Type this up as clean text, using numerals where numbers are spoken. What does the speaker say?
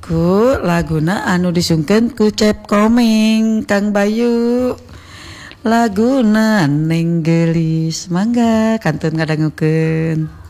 ku laguna anu disungkeun ku Cep Komeng Kang Bayu. Laguna Neng Gelis mangga kantun ngadangukeun.